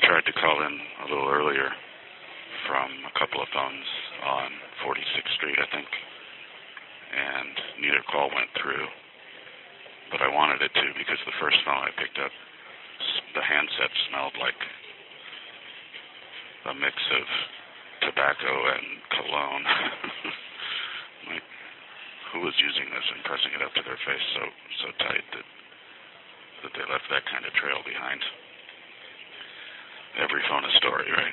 tried to call in a little earlier from a couple of phones on 46th Street, I think, and neither call went through. But I wanted it to because the first phone I picked up, the handset smelled like a mix of tobacco and cologne. Like, who was using this and pressing it up to their face so tight that they left that kind of trail behind? Every phone a story, right?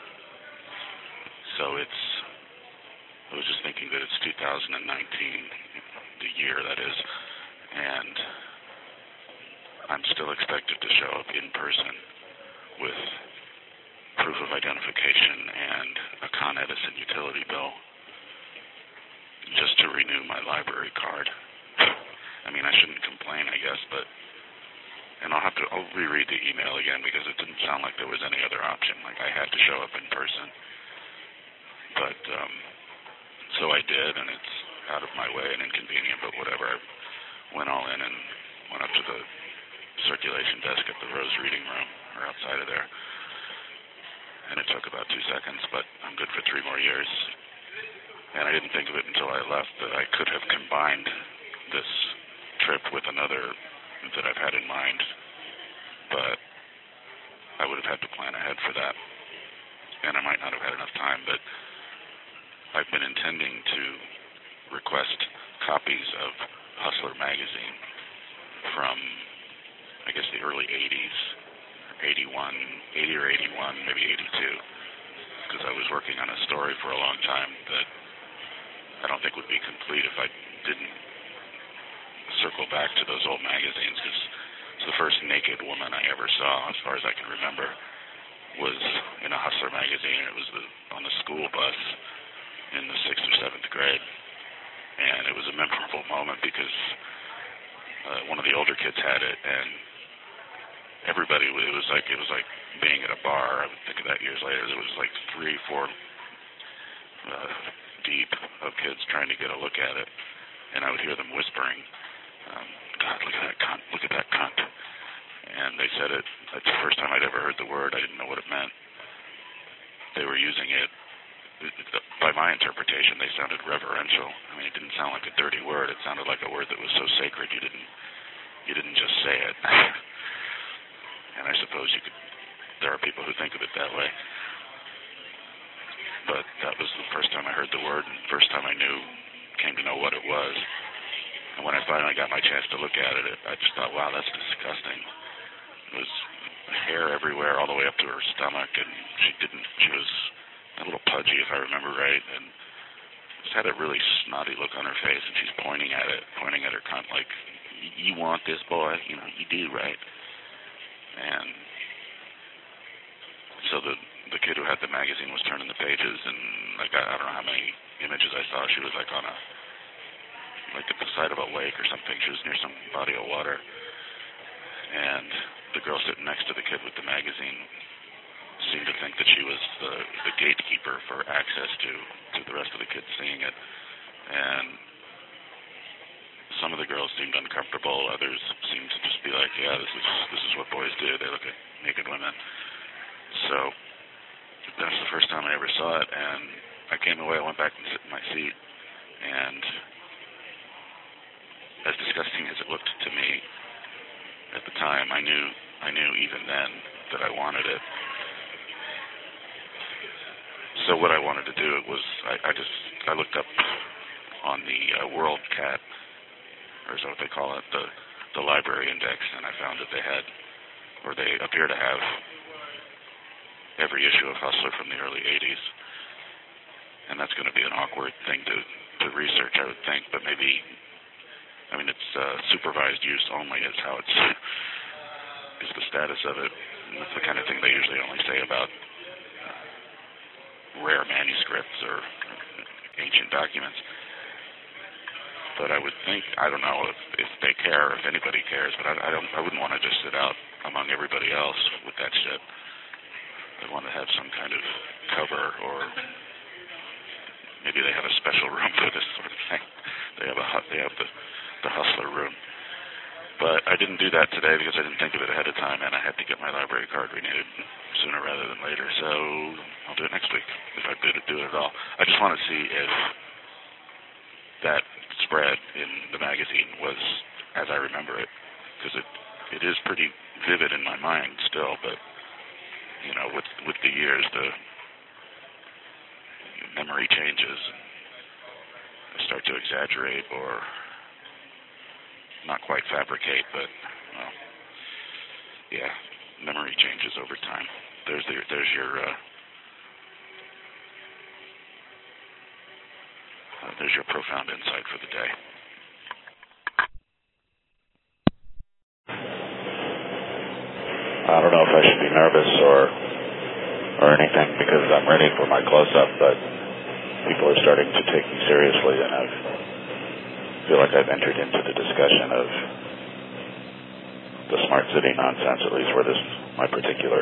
So I was just thinking that it's 2019, the year that is, and I'm still expected to show up in person with proof of identification and a Con Edison utility bill just to renew my library card. I mean, I shouldn't complain, I guess, but and I'll reread the email again because it didn't sound like there was any other option. Like I had to show up in person. But, so I did, and it's out of my way and inconvenient, but whatever. I went all in and went up to the circulation desk at the Rose Reading Room, or outside of there. And it took about 2 seconds, but I'm good for 3 more years. And I didn't think of it until I left that I could have combined this trip with another that I've had in mind, but I would have had to plan ahead for that, and I might not have had enough time, but I've been intending to request copies of Hustler magazine from, I guess, the early 80s, 80 or 81, maybe 82, because I was working on a story for a long time that I don't think would be complete if I didn't circle back to those old magazines, because it's the first naked woman I ever saw, as far as I can remember, was in a Hustler magazine. It was on the school bus in the 6th or 7th grade, and it was a memorable moment because one of the older kids had it, and everybody, it was like being at a bar. I would think of that years later. There was like 3, 4 deep of kids trying to get a look at it, and I would hear them whispering, God, look at that cunt, look at that cunt. And they said it, that's the first time I'd ever heard the word. I didn't know what it meant. They were using it, by my interpretation, they sounded reverential. I mean, it didn't sound like a dirty word. It sounded like a word that was so sacred you didn't just say it. And I suppose there are people who think of it that way. But that was the first time I heard the word, and the first time I came to know what it was. And when I finally got my chance to look at it, I just thought, wow, that's disgusting. It was hair everywhere, all the way up to her stomach, and she was a little pudgy, if I remember right, and just had a really snotty look on her face, and she's pointing at her cunt like, you want this, boy? You know, you do, right? And so the kid who had the magazine was turning the pages, and like I don't know how many images I saw. She was like at the side of a lake or something. She was near some body of water, and the girl sitting next to the kid with the magazine seemed to think that she was the gatekeeper for access to the rest of the kids seeing it. And some of the girls seemed uncomfortable. Others seemed to just be like, yeah, this is what boys do. They look at naked women. So that's the first time I ever saw it, and I came away. I went back and sat in my seat, and as disgusting as it looked to me at the time, I knew even then that I wanted it. So what I wanted to do was I looked up on the WorldCat, or is that what they call it, the library index, and I found that they appear to have every issue of Hustler from the early 80s. And that's going to be an awkward thing to research, I would think, but maybe, I mean, it's supervised use only is how is the status of it. And that's the kind of thing they usually only say about rare manuscripts or ancient documents. But I would think, I don't know if they care, if anybody cares, but I wouldn't want to just sit out among everybody else with that shit. I'd want to have some kind of cover, or maybe they have a special room for this sort of thing. They have the Hustler room. But I didn't do that today because I didn't think of it ahead of time, and I had to get my library card renewed sooner rather than later. So I'll do it next week, if I do it at all. I just want to see if that spread in the magazine was as I remember it, because it is pretty vivid in my mind still. But you know, with the years, the memory changes. I start to exaggerate or not quite fabricate, but, well, yeah, memory changes over time. There's your profound insight for the day. I don't know if I should be nervous or anything because I'm ready for my close-up, but people are starting to take me seriously, and I feel like I've entered into the discussion of the smart city nonsense, at least where my particular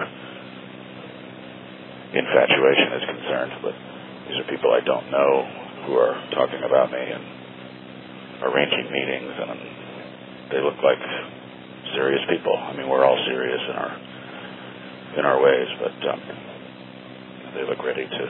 infatuation is concerned. But these are people I don't know who are talking about me and arranging meetings, and they look like serious people. I mean, we're all serious in our ways, but they look ready to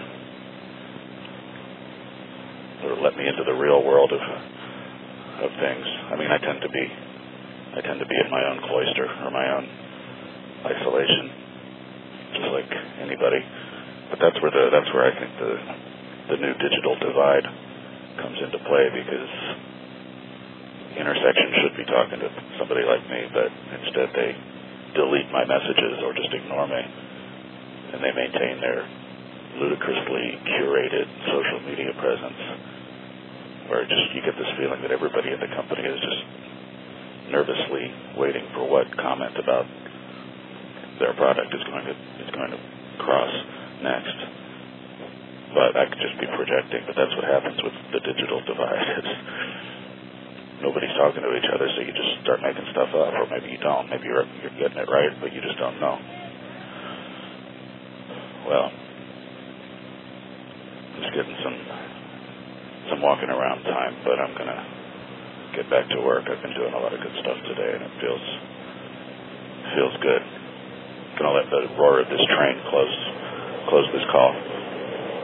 sort of let me into the real world of things. I mean, I tend to be in my own cloister or my own isolation, just like anybody. But that's where I think the new digital divide comes into play, because the intersection should be talking to somebody like me, but instead they delete my messages or just ignore me, and they maintain their ludicrously curated social media presence, where you get this feeling that everybody in the company is just nervously waiting for what comment about their product is going to cross next. But I could just be projecting, but that's what happens with the digital divide. Nobody's talking to each other, so you just start making stuff up, or maybe you don't. Maybe you're getting it right, but you just don't know. Well, I'm just getting some walking around time, but I'm going to get back to work. I've been doing a lot of good stuff today, and it feels good. I'm going to let the roar of this train close this call.